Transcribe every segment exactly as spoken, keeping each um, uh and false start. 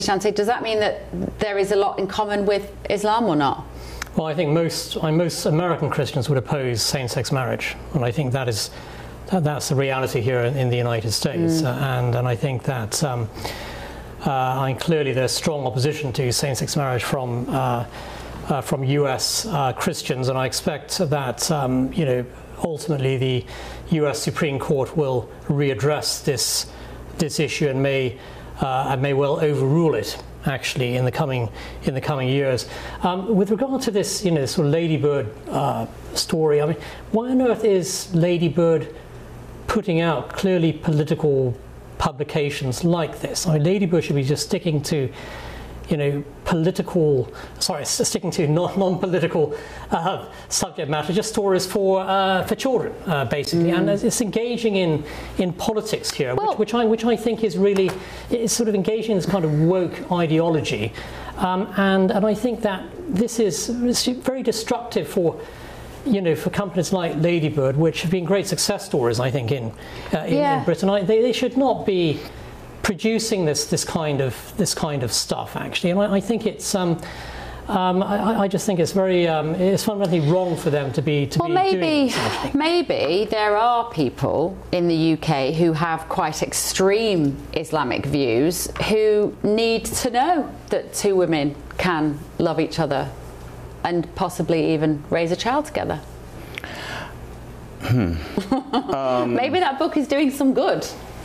Christianity, does that mean that there is a lot in common with Islam or not? Well, I think most I, most American Christians would oppose same-sex marriage, and I think that is that, that's the reality here in, in the United States. Mm. Uh, and and I think that um, uh, I mean, clearly there's strong opposition to same-sex marriage from uh, uh, from U S uh, Christians, and I expect that um, you know ultimately the U S Supreme Court will readdress this this issue and may. Uh, and may well overrule it, actually, in the coming in the coming years. Um, with regard to this, you know, sort of Lady Bird uh, story, I mean, why on earth is Lady Bird putting out clearly political publications like this? I mean, Lady Bird should be just sticking to, you know, political, sorry, sticking to non, non-political uh, subject matter, just stories for uh, for children, uh, basically, mm. and it's engaging in in politics here, well, which, which I which I think is really is sort of engaging in this kind of woke ideology, um, and and I think that this is very destructive for. You know, for companies like Lady Bird, which have been great success stories, I think, in uh, in, yeah. in Britain, I, they, they should not be producing this this kind of this kind of stuff, actually, and I, I think it's um, um, I, I just think it's very um, it's fundamentally wrong for them to be to well, be maybe doing this, maybe there are people in the U K who have quite extreme Islamic views who need to know that two women can love each other and possibly even raise a child together. Hmm. um, maybe that book is doing some good.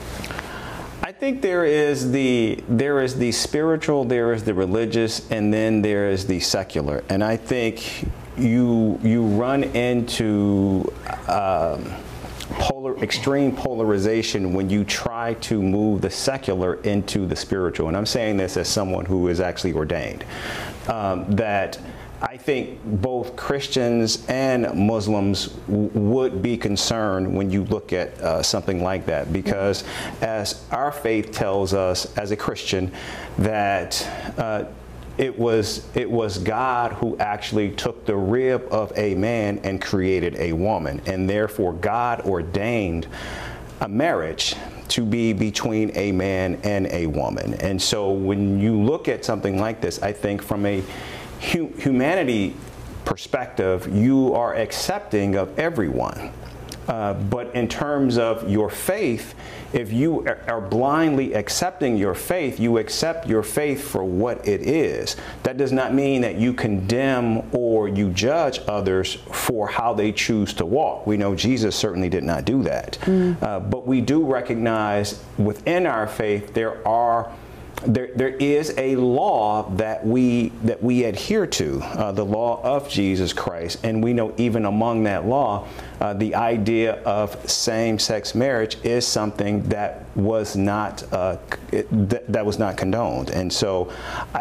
I think there is the there is the spiritual, there is the religious, and then there is the secular. And I think you you run into um, polar extreme polarization when you try to move the secular into the spiritual. And I'm saying this as someone who is actually ordained. Um, that I think both Christians and Muslims w would be concerned when you look at uh, something like that, because as our faith tells us as a Christian that uh, it was it was God who actually took the rib of a man and created a woman, and therefore God ordained a marriage to be between a man and a woman. And so when you look at something like this, I think from a hu humanity perspective, you are accepting of everyone. Uh, but in terms of your faith, if you are blindly accepting your faith, you accept your faith for what it is. That does not mean that you condemn or you judge others for how they choose to walk. We know Jesus certainly did not do that. Mm. Uh, but we do recognize within our faith there are There, there is a law that we that we adhere to, uh, the law of Jesus Christ, and we know even among that law, uh, the idea of same-sex marriage is something that was not uh, it, th that was not condoned. And so, I,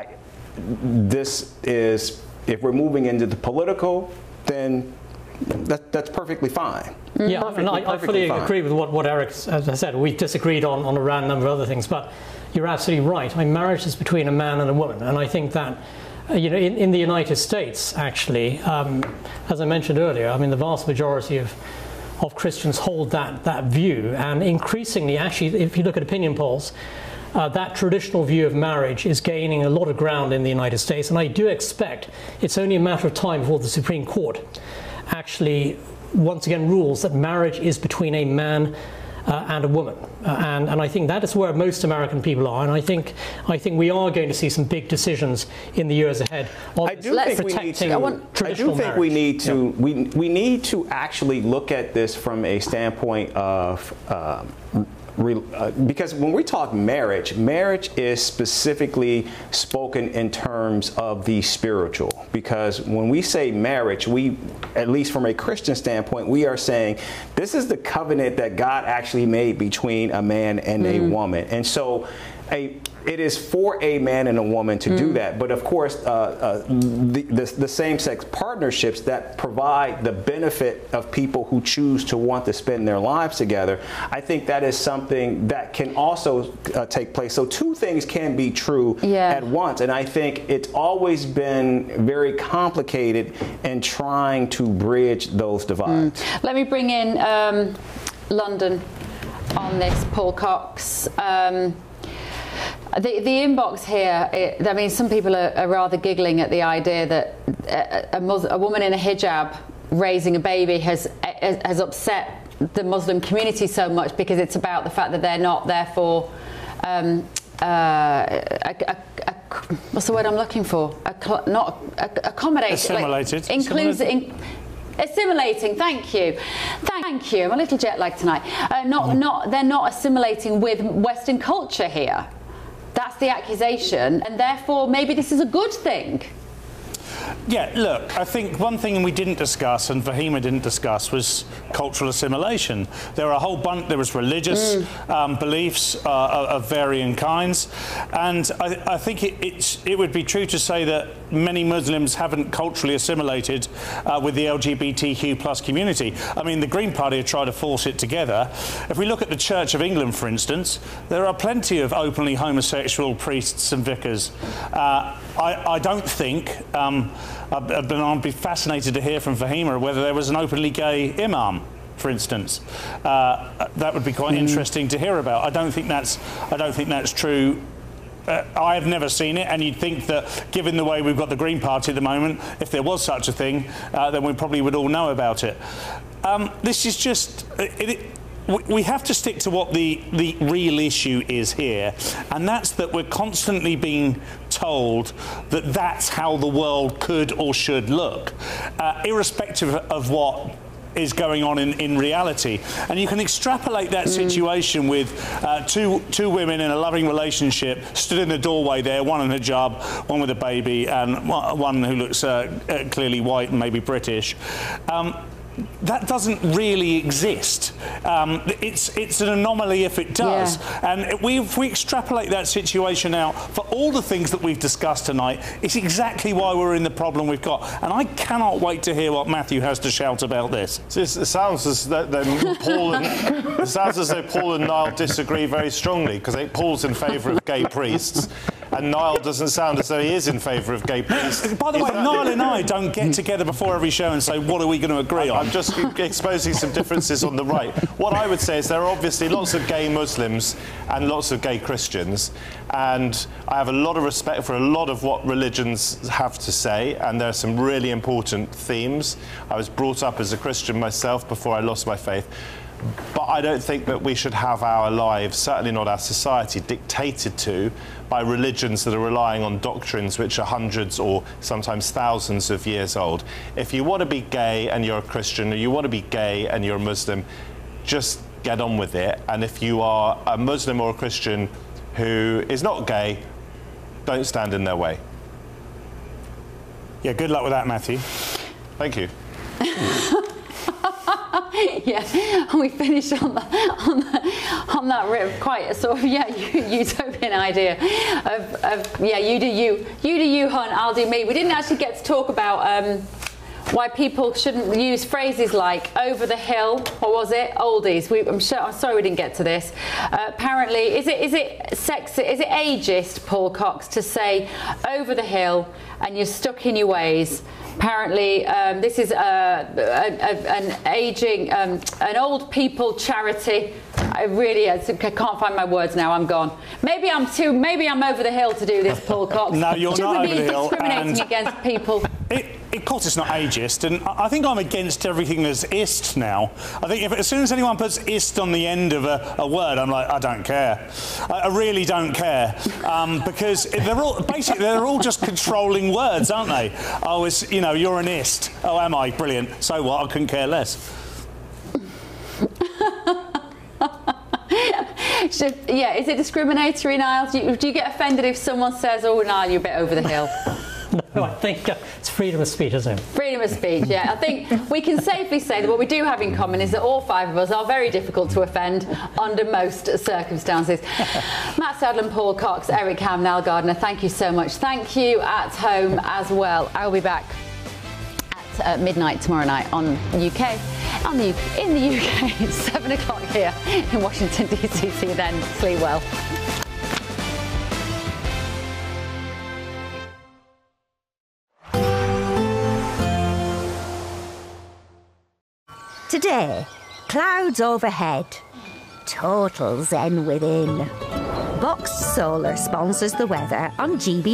this is if we're moving into the political, then that, that's perfectly fine. Yeah, perfectly, and I, I fully fine. agree with what what Eric has said. We disagreed on on a random number of other things, but. You're absolutely right. I mean, marriage is between a man and a woman, and I think that, uh, you know, in, in the United States, actually, um, as I mentioned earlier, I mean, the vast majority of of Christians hold that that view, and increasingly, actually, if you look at opinion polls, uh, that traditional view of marriage is gaining a lot of ground in the United States, and I do expect it's only a matter of time before the Supreme Court actually once again rules that marriage is between a man Uh, and a woman, uh, and and I think that is where most American people are, and I think I think we are going to see some big decisions in the years ahead. I do think we need to. I, want, I do think marriage. we need to. Yeah. We we need to actually look at this from a standpoint of. Um, Re, uh, because when we talk marriage, marriage is specifically spoken in terms of the spiritual. Because when we say marriage, we, at least from a Christian standpoint, we are saying this is the covenant that God actually made between a man and mm. a woman. And so a it is for a man and a woman to mm. do that. But of course, uh, uh, the, the, the same-sex partnerships that provide the benefit of people who choose to want to spend their lives together, I think that is something that can also uh, take place. So two things can be true yeah. at once. And I think it's always been very complicated in trying to bridge those divides. Mm. Let me bring in um, London on this, Paul Cox. Um, The, the inbox here, it, I mean, some people are, are rather giggling at the idea that a, a, Mus- a woman in a hijab raising a baby has has upset the Muslim community so much because it's about the fact that they're not, therefore, um, uh, a, a, a, what's the word I'm looking for? A, not a, accommodating. Assimilated. Like, includes. In, assimilating. Thank you, thank you. I'm a little jet lagged tonight. Uh, not, mm. not. They're not assimilating with Western culture here. That's the accusation, and therefore maybe this is a good thing. Yeah, look, I think one thing we didn't discuss, and Fahima didn't discuss, was cultural assimilation. There are a whole bunch, there was religious mm. um, beliefs uh, of varying kinds, and I, I think it, it's, it would be true to say that many Muslims haven't culturally assimilated uh, with the L G B T Q plus community. I mean, the Green Party have tried to force it together. If we look at the Church of England, for instance, there are plenty of openly homosexual priests and vicars. Uh, I, I don't think, um, I'd, I'd be fascinated to hear from Fahima whether there was an openly gay imam, for instance. Uh, that would be quite mm. interesting to hear about. I don't think that's, I don't think that's true. Uh, I have never seen it, and you'd think that, given the way we've got the Green Party at the moment, if there was such a thing, uh, then we probably would all know about it. Um, this is just... It, it, we have to stick to what the, the real issue is here, and that's that we're constantly being told that that's how the world could or should look, uh, irrespective of what is going on in, in reality. And you can extrapolate that situation with uh, two two women in a loving relationship stood in the doorway there, one in a hijab, one with a baby, and one who looks uh, clearly white and maybe British. Um, That doesn't really exist. Um, it's it's an anomaly if it does. Yeah. And if we, if we extrapolate that situation out for all the things that we've discussed tonight, it's exactly why we're in the problem we've got. And I cannot wait to hear what Matthew has to shout about this. It sounds as though Paul and, it sounds as though Paul and Niall disagree very strongly, because Paul's in favour of gay priests. And Niall doesn't sound as though he is in favour of gay priests. By the is way, that... Niall and I don't get together before every show and say, what are we going to agree on? I'm just exposing some differences on the right. What I would say is there are obviously lots of gay Muslims and lots of gay Christians, and I have a lot of respect for a lot of what religions have to say, and there are some really important themes. I was brought up as a Christian myself before I lost my faith. But I don't think that we should have our lives, certainly not our society, dictated to by religions that are relying on doctrines which are hundreds or sometimes thousands of years old. If you want to be gay and you're a Christian, or you want to be gay and you're a Muslim, just get on with it. And if you are a Muslim or a Christian who is not gay, don't stand in their way. Yeah, good luck with that, Matthew. Thank you. Yeah, we finished on that on, the, on that quite a sort of yeah utopian idea of, of yeah you do you you do you Hunt, I'll do me. We didn't actually get to talk about um, why people shouldn't use phrases like over the hill, what was it, oldies. We, I'm sure I'm sorry we didn't get to this. Uh, apparently, is it is it sexist, is it ageist, Paul Cox, to say over the hill and you're stuck in your ways? Apparently, um, this is a, a, a, an aging, um, an old people charity. I really, I can't find my words now. I'm gone. Maybe I'm too. Maybe I'm over the hill to do this, Paul Cox. No, you're Should not we over be the hill. Discriminating against people. It, of course, it's not ageist, and I think I'm against everything that's ist now. I think if, as soon as anyone puts ist on the end of a, a word, I'm like, I don't care. I, I really don't care, um, because they're all basically they're all just controlling words, aren't they? Oh, it's, you know, you're an ist. Oh, am I? Brilliant. So what? I couldn't care less. Should, yeah, is it discriminatory, Niall? Do you, do you get offended if someone says, "Oh, Niall, you're a bit over the hill"? No, I think uh, it's freedom of speech, isn't it? Freedom of speech, yeah. I think we can safely say that what we do have in common is that all five of us are very difficult to offend under most circumstances. Matt Sadler, Paul Cox, Eric Ham, Niall Gardner, thank you so much. Thank you at home as well. I will be back at uh, midnight tomorrow night on U K. On the, in the U K, it's seven o'clock here in Washington, D C. See you then. Sleep well. Today, clouds overhead, total zen within. Box Solar sponsors the weather on G B